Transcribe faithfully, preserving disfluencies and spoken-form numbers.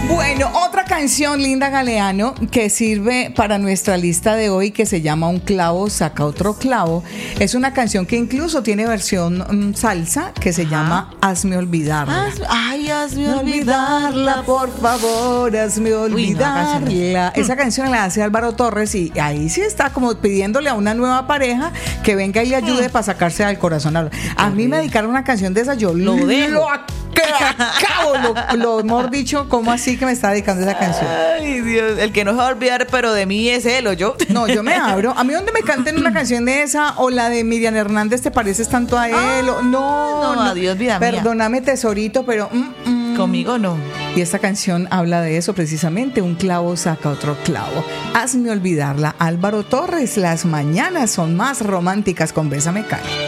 Bueno, otra canción, Linda Galeano, que sirve para nuestra lista de hoy, que se llama Un clavo saca otro clavo. Es una canción que incluso tiene versión um, salsa, que se Ajá. llama Hazme olvidarla. Haz, ay, hazme olvidarla, por favor, hazme olvidarla. Uy, no, Esa canción la hace Álvaro Torres y ahí sí está como pidiéndole a una nueva pareja que venga y le ayude mm. para sacarse al corazón. A mí me dedicaron una canción de esa, yo lo, lo dejo. Que acabo, lo, lo mejor dicho, ¿cómo así que me está dedicando esa canción? Ay, Dios, el que no se va a olvidar, pero de mí es él o yo. No, yo me abro. A mí donde me canten una canción de esa o la de Miriam Hernández, ¿te pareces tanto a él? Ah, o, no, no, no, adiós, vida perdóname, mía. tesorito, pero mm, mm. conmigo no. Y esta canción habla de eso precisamente, un clavo saca otro clavo. Hazme olvidarla, Álvaro Torres. Las mañanas son más románticas con Bésame Cali.